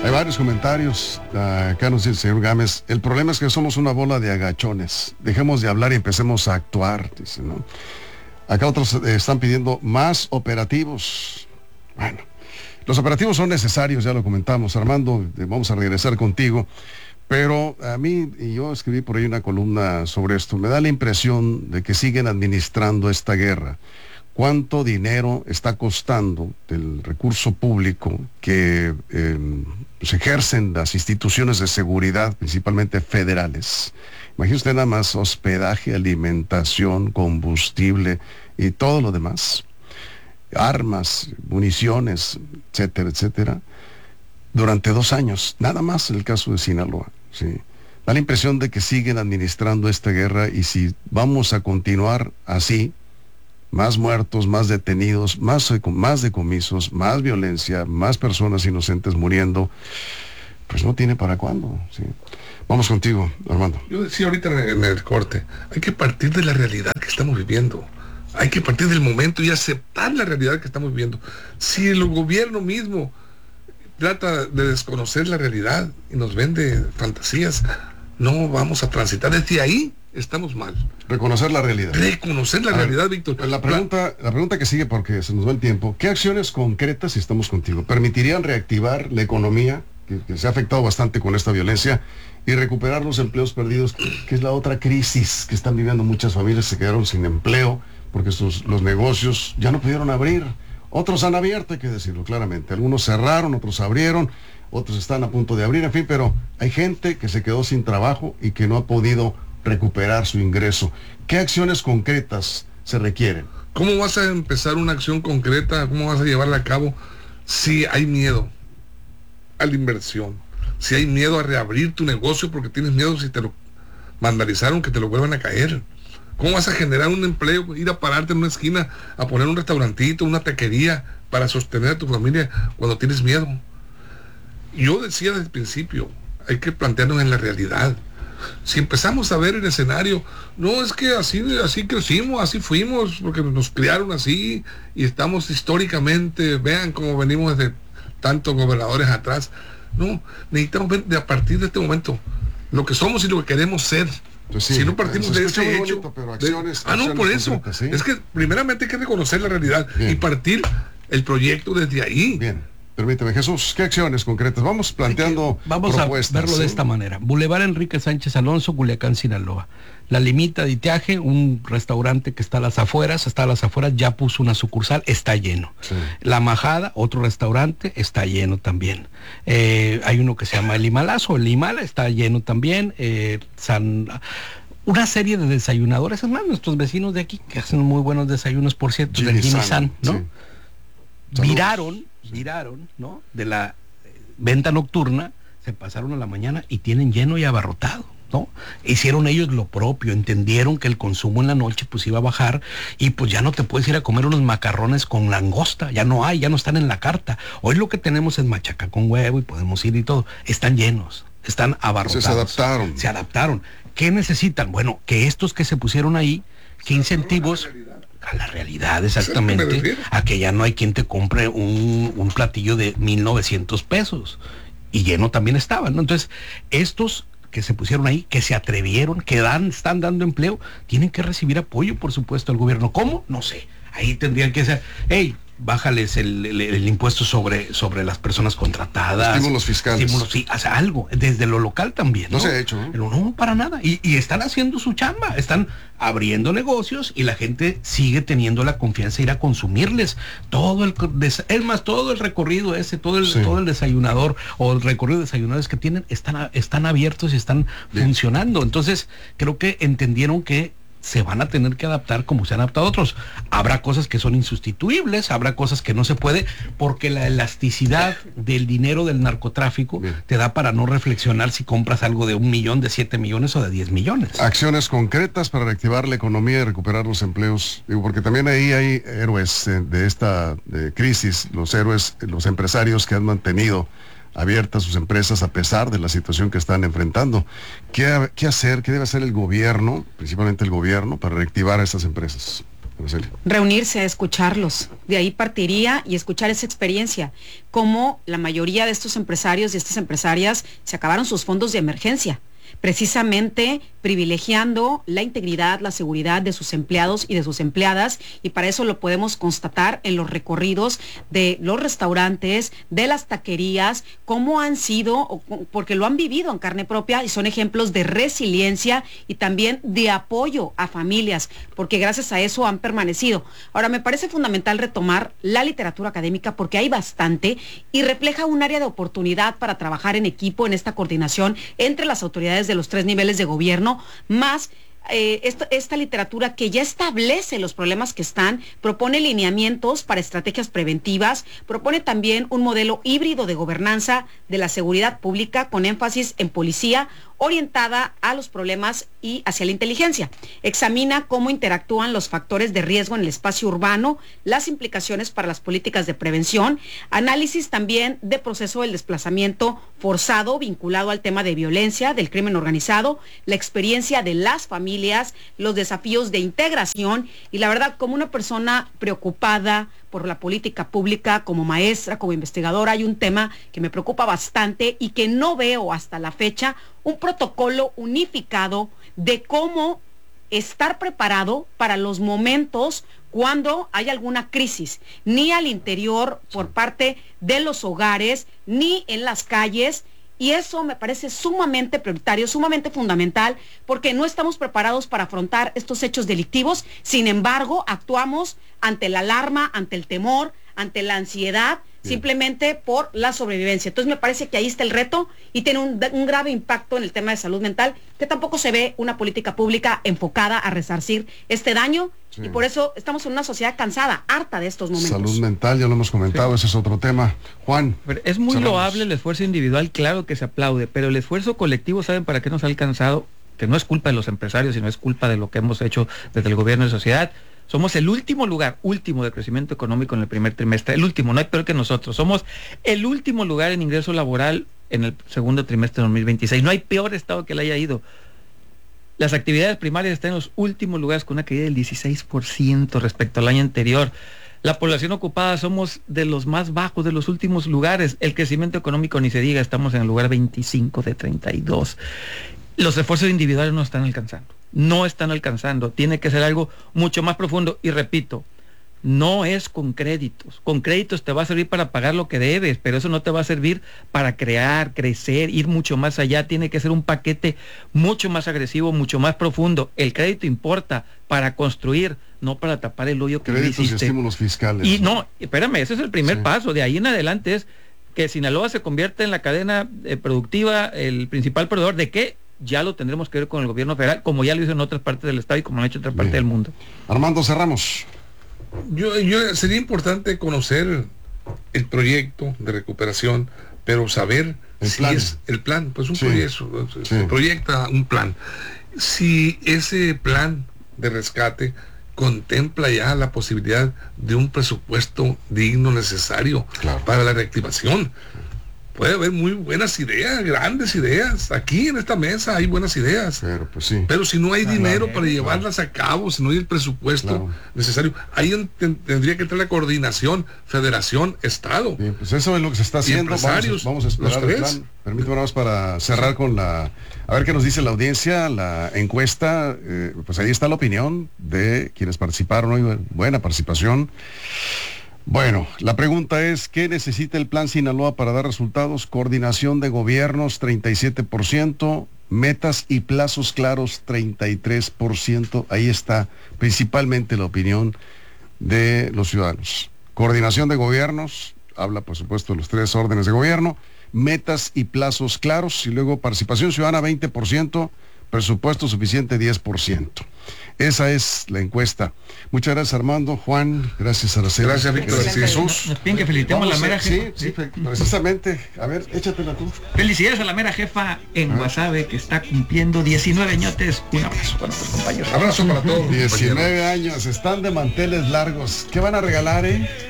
Hay varios comentarios. Acá nos dice el señor Gámez, el problema es que somos una bola de agachones. Dejemos de hablar y empecemos a actuar, dice, ¿no? Acá otros están pidiendo más operativos. Bueno, los operativos son necesarios, ya lo comentamos. Armando, vamos a regresar contigo. Pero a mí, y yo escribí por ahí una columna sobre esto, me da la impresión de que siguen administrando esta guerra. ¿Cuánto dinero está costando del recurso público que pues ejercen las instituciones de seguridad, principalmente federales? Imagínese usted nada más hospedaje, alimentación, combustible y todo lo demás. Armas, municiones, etcétera, etcétera. Durante 2 años, nada más en el caso de Sinaloa, ¿sí? Da la impresión de que siguen administrando esta guerra y si vamos a continuar así, más muertos, más detenidos, más decomisos, más violencia, más personas inocentes muriendo, pues no tiene para cuándo, ¿sí? Vamos contigo, Armando. Yo decía ahorita en el corte, hay que partir de la realidad que estamos viviendo. Hay que partir del momento y aceptar la realidad que estamos viviendo. Si el gobierno mismo trata de desconocer la realidad y nos vende fantasías, no vamos a transitar. Desde ahí estamos mal. Reconocer la realidad. Reconocer la realidad, Víctor. La pregunta que sigue, porque se nos va el tiempo, ¿qué acciones concretas, si estamos contigo, permitirían reactivar la economía, que se ha afectado bastante con esta violencia, y recuperar los empleos perdidos, que es la otra crisis que están viviendo muchas familias? Se quedaron sin empleo porque los negocios ya no pudieron abrir. Otros han abierto, hay que decirlo claramente. Algunos cerraron, otros abrieron, otros están a punto de abrir, en fin, pero hay gente que se quedó sin trabajo y que no ha podido recuperar su ingreso. ¿Qué acciones concretas se requieren? ¿Cómo vas a empezar una acción concreta? ¿Cómo vas a llevarla a cabo si hay miedo a la inversión? Si hay miedo a reabrir tu negocio porque tienes miedo si te lo vandalizaron, que te lo vuelvan a caer. ¿Cómo vas a generar un empleo? Ir a pararte en una esquina a poner un restaurantito, una taquería para sostener a tu familia cuando tienes miedo. Yo decía desde el principio, hay que plantearnos en la realidad. Si empezamos a ver el escenario, no es que así crecimos, así fuimos, porque nos criaron así y estamos históricamente, vean cómo venimos desde tantos gobernadores atrás. No, necesitamos ver a partir de este momento lo que somos y lo que queremos ser. Pues sí, si no partimos de ese hecho, bonito, pero acciones, no, por eso, ¿sí? Es que primeramente hay que reconocer la realidad. Bien. Y partir el proyecto desde ahí. Bien. Permíteme, Jesús, ¿qué acciones concretas? Vamos planteando propuestas. A verlo de esta manera. Boulevard Enrique Sánchez Alonso, Culiacán, Sinaloa. La Limita de Itiaje, un restaurante que está a las afueras, ya puso una sucursal, está lleno. Sí. La Majada, otro restaurante, está lleno también. Hay uno que se llama El Himalazo, el Himala, está lleno también. Una serie de desayunadores, es más, nuestros vecinos de aquí, que hacen muy buenos desayunos, por cierto, del Jimmy San, ¿no? Sí. Viraron, ¿no? De la venta nocturna, se pasaron a la mañana y tienen lleno y abarrotado, ¿no? Hicieron ellos lo propio, entendieron que el consumo en la noche pues iba a bajar y pues ya no te puedes ir a comer unos macarrones con langosta, ya no están en la carta. Hoy lo que tenemos es machaca con huevo y podemos ir y todo. Están llenos, están abarrotados. Se adaptaron. ¿Qué necesitan? Bueno, que estos que se pusieron ahí, ¿qué incentivos? A la realidad, exactamente, a que ya no hay quien te compre un platillo de 1,900 pesos. Y lleno también estaban, ¿no? Entonces, estos que se pusieron ahí, que se atrevieron, que están dando empleo, tienen que recibir apoyo, por supuesto, al gobierno. ¿Cómo? No sé. Ahí tendrían que ser, bájales el impuesto sobre las personas contratadas. Estímulos fiscales. Sí, hace algo, desde lo local también. No se ha hecho, ¿no? No, para nada. Y están haciendo su chamba, están abriendo negocios y la gente sigue teniendo la confianza de ir a consumirles. Todo el recorrido ese, todo el desayunador o el recorrido de desayunadores que tienen, están abiertos y están funcionando. Entonces, creo que entendieron que se van a tener que adaptar como se han adaptado otros. Habrá cosas que son insustituibles, habrá cosas que no se puede, porque la elasticidad del dinero del narcotráfico te da para no reflexionar si compras algo de 1 millón, de 7 millones o de 10 millones. Acciones concretas para reactivar la economía y recuperar los empleos. Digo, porque también ahí hay héroes de esta crisis, los empresarios que han mantenido abiertas sus empresas a pesar de la situación que están enfrentando. ¿Qué hacer? ¿Qué debe hacer el gobierno, principalmente el gobierno, para reactivar a estas empresas? Araceli. Reunirse a escucharlos. De ahí partiría y escuchar esa experiencia. Como la mayoría de estos empresarios y estas empresarias se acabaron sus fondos de emergencia, precisamente privilegiando la integridad, la seguridad de sus empleados y de sus empleadas, y para eso lo podemos constatar en los recorridos de los restaurantes, de las taquerías, cómo han sido, porque lo han vivido en carne propia y son ejemplos de resiliencia y también de apoyo a familias, porque gracias a eso han permanecido. Ahora, me parece fundamental retomar la literatura académica porque hay bastante y refleja un área de oportunidad para trabajar en equipo en esta coordinación entre las autoridades de los 3 niveles de gobierno, más esta literatura que ya establece los problemas que están, propone lineamientos para estrategias preventivas, propone también un modelo híbrido de gobernanza de la seguridad pública con énfasis en policía, orientada a los problemas y hacia la inteligencia. Examina cómo interactúan los factores de riesgo en el espacio urbano, las implicaciones para las políticas de prevención, análisis también de proceso del desplazamiento forzado vinculado al tema de violencia, del crimen organizado, la experiencia de las familias, los desafíos de integración y la verdad, como una persona preocupada por la política pública, como maestra, como investigadora, hay un tema que me preocupa bastante y que no veo hasta la fecha un protocolo unificado de cómo estar preparado para los momentos cuando hay alguna crisis, ni al interior por parte de los hogares, ni en las calles. Y eso me parece sumamente prioritario, sumamente fundamental, porque no estamos preparados para afrontar estos hechos delictivos. Sin embargo, actuamos ante la alarma, ante el temor, ante la ansiedad, simplemente por la sobrevivencia. Entonces me parece que ahí está el reto y tiene un grave impacto en el tema de salud mental, que tampoco se ve una política pública enfocada a resarcir este daño. Sí. Y por eso estamos en una sociedad cansada, harta de estos momentos. Salud mental, ya lo hemos comentado, sí. Ese es otro tema. Juan. Pero es muy loable el esfuerzo individual, claro que se aplaude, pero el esfuerzo colectivo, ¿saben para qué nos ha alcanzado? Que no es culpa de los empresarios, sino es culpa de lo que hemos hecho desde el gobierno de sociedad. Somos el último de crecimiento económico en el primer trimestre, el último, no hay peor que nosotros. Somos el último lugar en ingreso laboral en el segundo trimestre de 2026. No hay peor estado que le haya ido. Las actividades primarias están en los últimos lugares con una caída del 16% respecto al año anterior. La población ocupada somos de los más bajos de los últimos lugares. El crecimiento económico ni se diga, estamos en el lugar 25 de 32. Los esfuerzos individuales no están alcanzando, tiene que ser algo mucho más profundo y repito, no es con créditos te va a servir para pagar lo que debes, pero eso no te va a servir para crear, crecer, ir mucho más allá, tiene que ser un paquete mucho más agresivo, mucho más profundo. El crédito importa para construir, no para tapar el hoyo que créditos hiciste. Y estímulos fiscales. Y no, espérame, ese es el primer paso, de ahí en adelante es que Sinaloa se convierta en la cadena productiva, el principal proveedor de qué. Ya lo tendremos que ver con el gobierno federal, como ya lo hizo en otras partes del estado y como lo han hecho en otra parte del mundo. Armando, cerramos. Sería importante conocer el proyecto de recuperación, pero saber si es el plan, pues un proyecto, se proyecta un plan. Si ese plan de rescate contempla ya la posibilidad de un presupuesto digno necesario para la reactivación. Puede haber muy buenas ideas, grandes ideas. Aquí en esta mesa hay buenas ideas. Pero si no hay dinero para llevarlas a cabo, si no hay el presupuesto necesario, ahí tendría que entrar la coordinación, federación, Estado. Bien, pues eso es lo que se está haciendo. Vamos a esperar el plan. Permítame más para cerrar con a ver qué nos dice la audiencia, la encuesta. Pues ahí está la opinión de quienes participaron hoy. Buena participación. Bueno, la pregunta es, ¿qué necesita el Plan Sinaloa para dar resultados? Coordinación de gobiernos, 37%, metas y plazos claros, 33%. Ahí está principalmente la opinión de los ciudadanos. Coordinación de gobiernos, habla por supuesto de los 3 órdenes de gobierno, metas y plazos claros, y luego participación ciudadana, 20%, presupuesto suficiente, 10%. Esa es la encuesta. Muchas gracias, Armando, Juan, gracias, Araceli. Gracias, Víctor. Gracias, Jesús. Nos piden que felicitemos a la mera jefa. Sí, precisamente. A ver, échatela tú. Felicidades a la mera jefa en Guasave, que está cumpliendo 19 añotes. Un abrazo para nuestros compañeros. Abrazo para todos. 19 años, están de manteles largos. ¿Qué van a regalar,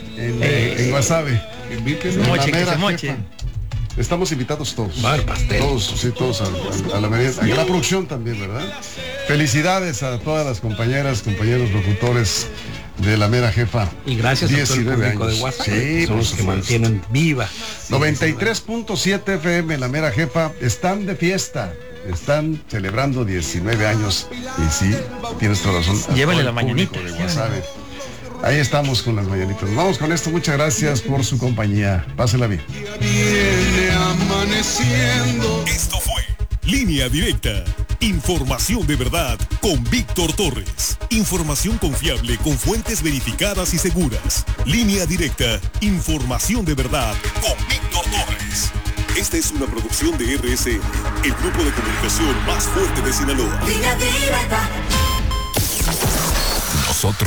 en Guasave? Que se moche. Estamos invitados todos. Bar, pastel. Todos a la merienda. A la producción también, ¿verdad? Felicidades a todas las compañeras, compañeros locutores de la mera jefa. Y gracias a todo el público años. de WhatsApp, Sí, son los que mantienen viva. 93.7 FM, la mera jefa, están de fiesta. Están celebrando 19 años. Y sí, tienes toda razón. Llévale la mañanita. De WhatsApp. Ahí estamos con las mañanitas. Vamos con esto. Muchas gracias por su compañía. Pásela bien. Viene amaneciendo. Esto fue Línea Directa. Información de verdad con Víctor Torres. Información confiable con fuentes verificadas y seguras. Línea Directa. Información de verdad con Víctor Torres. Esta es una producción de RSN, el grupo de comunicación más fuerte de Sinaloa. Línea Directa.